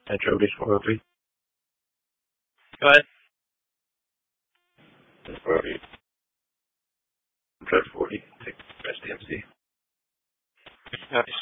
Metro Beach 403. Go ahead. That's 408. Judge 40, take West DMC. Copy,